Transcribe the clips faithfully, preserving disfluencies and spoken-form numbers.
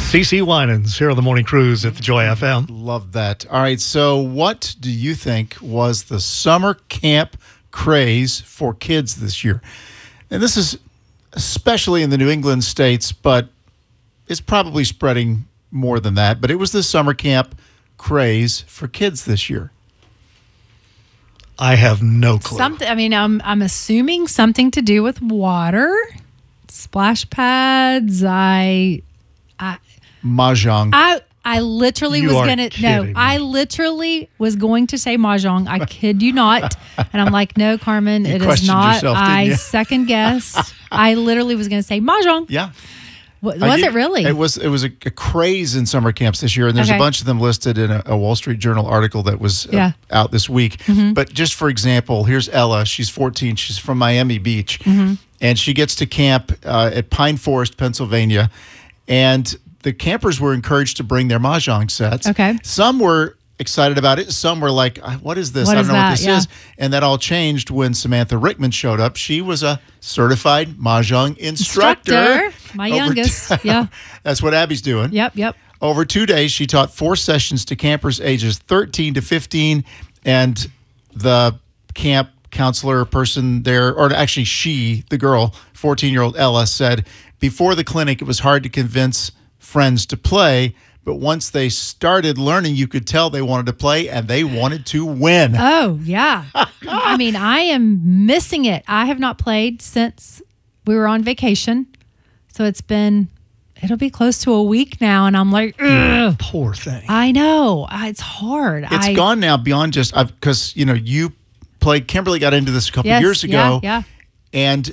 CeCe Winans here on the Morning Cruise at the Joy F M. Love that. All right, so what do you think was the summer camp craze for kids this year? And this is especially in the New England states, but it's probably spreading more than that. But it was the summer camp craze for kids this year. I have no clue. Something. I mean, I'm I'm assuming something to do with water, splash pads. I, I, Mahjong. I, I literally You was are gonna no. kidding me. I literally was going to say mahjong. I kid you not. And I'm like, no, Carmen, You it is questioned not. yourself, didn't I you? second guessed. I literally was going to say mahjong. Yeah. W- I was did- it really? It was It was a, a craze in summer camps this year, and there's Okay. a bunch of them listed in a, a Wall Street Journal article that was uh, Yeah. out this week. Mm-hmm. But just for example, here's Ella. She's fourteen. She's from Miami Beach, Mm-hmm. and she gets to camp uh, at Pine Forest, Pennsylvania, and the campers were encouraged to bring their mahjong sets. Okay. Some were excited about it. Some were like, "What is this? What I is don't know what that?" this Yeah. is." And that all changed when Samantha Rickman showed up. She was a certified mahjong instructor. Instructor, my Over youngest. t- Yeah. That's what Abby's doing. Yep. Yep. Over two days, she taught four sessions to campers ages thirteen to fifteen, and the camp counselor person there, or actually she, the girl, fourteen-year-old Ella, said, before the clinic, it was hard to convince friends to play, but once they started learning, you could tell they wanted to play, and they wanted to win. Oh, yeah. I mean, I am missing it. I have not played since we were on vacation. So it's been, it'll be close to a week now. And I'm like, ugh. Poor thing. I know. I- It's hard. It's I, gone now beyond just, because, you know, you played, Kimberly got into this a couple Yes, years ago. Yeah. And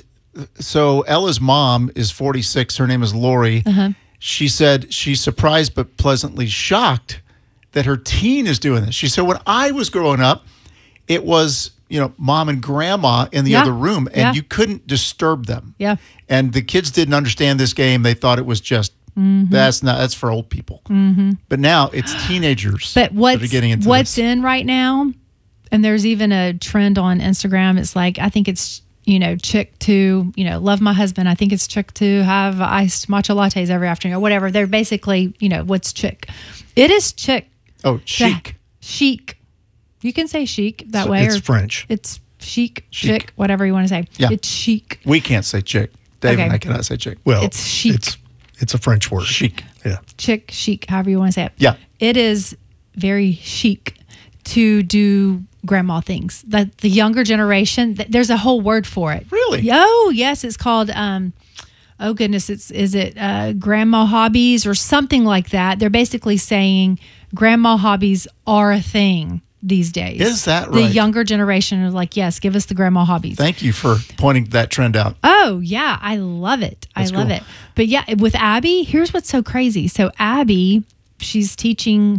so Ella's mom is forty-six. Her name is Lori. Uh-huh. She said she's surprised but pleasantly shocked that her teen is doing this. She said, when I was growing up, it was, you know, mom and grandma in the Yeah. other room, and Yeah. you couldn't disturb them. Yeah. And the kids didn't understand this game. They thought it was just, Mm-hmm. that's not, that's for old people. Mm-hmm. But now it's teenagers But what's, that are getting into what's this. in right now, and there's even a trend on Instagram. It's like, I think it's, you know, chick to, you know, love my husband. I think it's chick to have iced matcha lattes every afternoon or whatever. They're basically, you know, what's chick? It is chick. Oh, chic. Chic. You can say chic that So way. it's or French. It's chic, Chic. chick, whatever you want to say. Yeah. It's chic. We can't say chick. Dave Okay. and I cannot say chick. Well, It's chic. It's, it's a French word. Chic. Yeah. Chick, chic, however you want to say it. Yeah. It is very chic to do grandma things. The, the younger generation, th- there's a whole word for it. Really? Oh, yes. It's called, um, oh goodness, it's is it uh, grandma hobbies or something like that. They're basically saying grandma hobbies are a thing these days. Is that The right? younger generation are like, yes, give us the grandma hobbies. Thank you for pointing that trend out. Oh, yeah. I love it. That's I love cool. it. But yeah, with Abby, here's what's so crazy. So Abby, she's teaching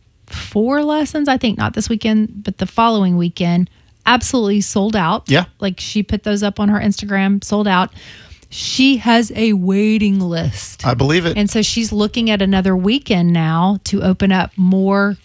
four lessons, I think, not this weekend, but the following weekend, absolutely sold out. Yeah. Like she put those up on her Instagram, sold out. She has a waiting list. I believe it. And so she's looking at another weekend now to open up more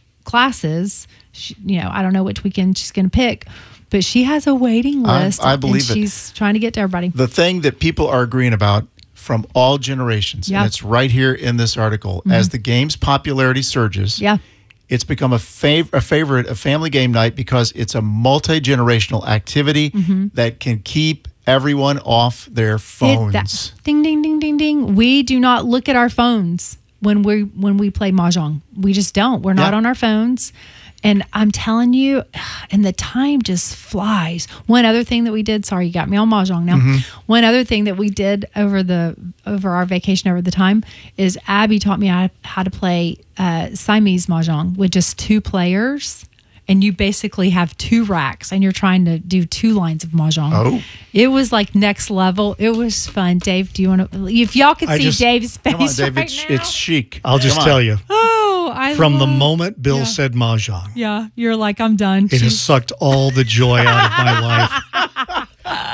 classes. She, you know, I don't know which weekend she's going to pick, but she has a waiting I- list. I believe and it. She's trying to get to everybody. The thing that people are agreeing about from all generations, Yeah. and it's right here in this article, as the game's popularity surges, Yeah. it's become a, fav- a favorite of family game night because it's a multi-generational activity that can keep everyone off their It- phones. that- ding, ding, ding, ding, ding. We do not look at our phones when we when we play mahjong. We just don't. We're not Yeah. on our phones. And I'm telling you, and the time just flies. One other thing that we did, sorry, you got me on mahjong now. Mm-hmm. One other thing that we did over the over our vacation over the time is Abby taught me how, how to play uh, Siamese mahjong with just two players. And you basically have two racks and you're trying to do two lines of mahjong. Oh. It was like next level. It was fun. Dave, do you want to? If y'all could I see just- Dave's face Come on, Dave. right It's, now. it's chic. I'll just Come on. tell you, Oh, I from the love- moment Bill Yeah. said mahjong, Yeah, you're like, I'm done. it has She's- sucked all the joy out of my life.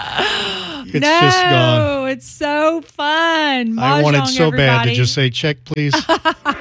It's no, just gone. it's so fun. I wanted Mahjong, so bad to everybody. just say check, please.